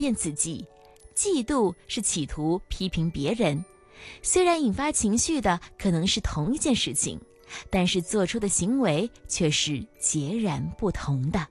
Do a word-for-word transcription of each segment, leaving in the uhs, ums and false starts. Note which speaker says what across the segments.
Speaker 1: 厌自己，嫉妒是企图批评别人。虽然引发情绪的可能是同一件事情，但是做出的行为却是截然不同的。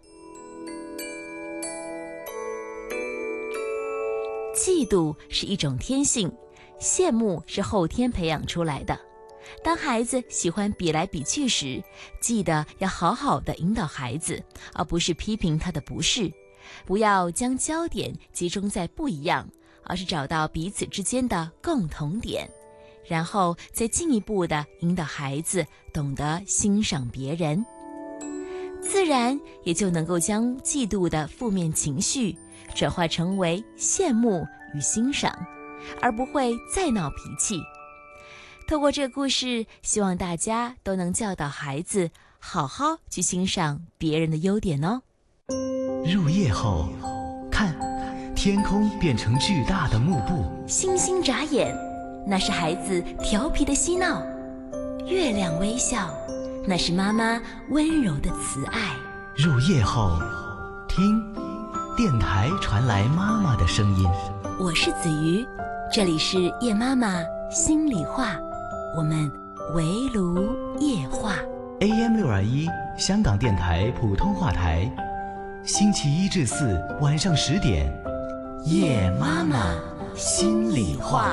Speaker 1: 嫉妒是一种天性，羡慕是后天培养出来的。当孩子喜欢比来比去时，记得要好好的引导孩子，而不是批评他的不是。不要将焦点集中在不一样，而是找到彼此之间的共同点，然后再进一步的引导孩子懂得欣赏别人，自然也就能够将嫉妒的负面情绪转化成为羡慕与欣赏，而不会再闹脾气。透过这个故事，希望大家都能教导孩子好好去欣赏别人的优点哦。
Speaker 2: 入夜后，看，天空变成巨大的幕布。
Speaker 1: 星星眨眼，那是孩子调皮的嬉闹；月亮微笑，那是妈妈温柔的慈爱。
Speaker 2: 入夜后，听，电台传来妈妈的声音。
Speaker 1: 我是子瑜，这里是夜妈妈心里话，我们围炉夜话。
Speaker 2: A M 六二一，香港电台普通话台，星期一至四晚上十点，夜妈妈心里话。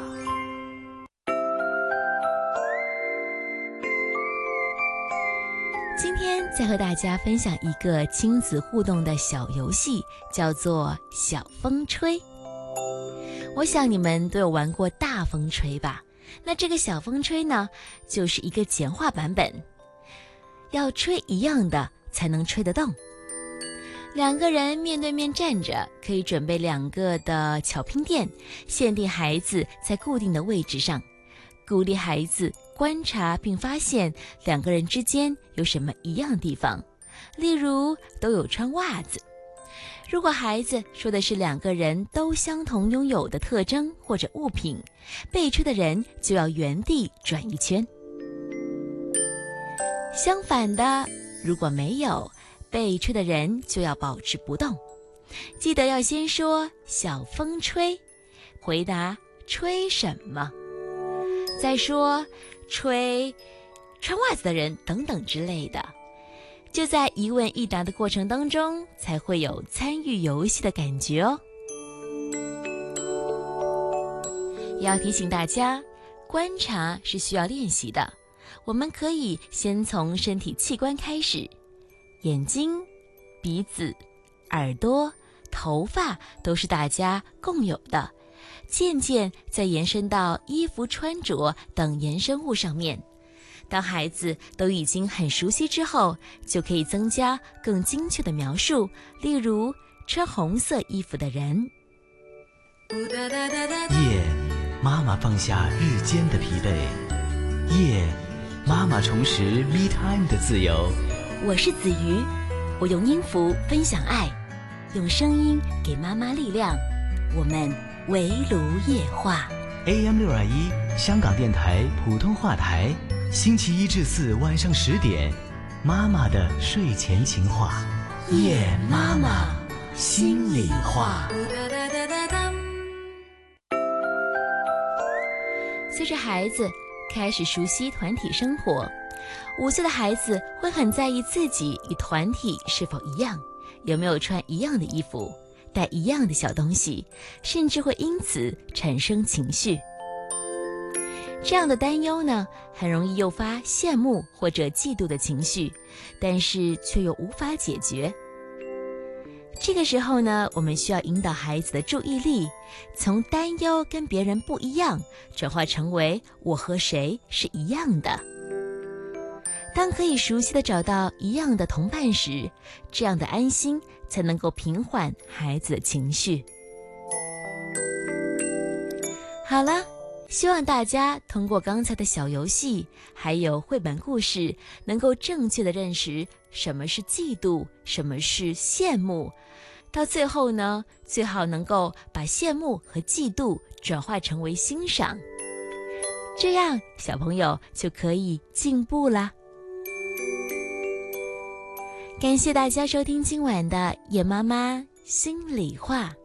Speaker 1: 今天再和大家分享一个亲子互动的小游戏，叫做小风吹。我想你们都有玩过大风吹吧？那这个小风吹呢，就是一个简化版本，要吹一样的才能吹得动。两个人面对面站着，可以准备两个的巧拼垫，限定孩子在固定的位置上，鼓励孩子观察并发现两个人之间有什么一样的地方，例如都有穿袜子。如果孩子说的是两个人都相同拥有的特征或者物品，被吹的人就要原地转一圈。相反的，如果没有，被吹的人就要保持不动。记得要先说小风吹，回答吹什么，再说吹穿袜子的人等等之类的。就在一问一答的过程当中，才会有参与游戏的感觉哦。也要提醒大家，观察是需要练习的，我们可以先从身体器官开始，眼睛、鼻子、耳朵、头发都是大家共有的，渐渐再延伸到衣服穿着等延伸物上面。当孩子都已经很熟悉之后，就可以增加更精确的描述，例如穿红色衣服的人。
Speaker 2: 夜，妈妈放下日间的疲惫，夜，妈妈重拾 me time 的自由。
Speaker 1: 我是子瑜，我用音符分享爱，用声音给妈妈力量。我们围炉夜话。
Speaker 2: A M 六二一，香港电台普通话台，星期一至四晚上十点，妈妈的睡前情话，夜妈妈心里话。
Speaker 1: 随着孩子开始熟悉团体生活，五岁的孩子会很在意自己与团体是否一样，有没有穿一样的衣服，带一样的小东西，甚至会因此产生情绪。这样的担忧呢，很容易诱发羡慕或者嫉妒的情绪，但是却又无法解决。这个时候呢，我们需要引导孩子的注意力，从担忧跟别人不一样，转化成为我和谁是一样的。当可以熟悉地找到一样的同伴时，这样的安心才能够平缓孩子的情绪。好了，希望大家通过刚才的小游戏，还有绘本故事，能够正确地认识什么是嫉妒，什么是羡慕。到最后呢，最好能够把羡慕和嫉妒转化成为欣赏，这样小朋友就可以进步啦。感谢大家收听今晚的夜妈妈心里话。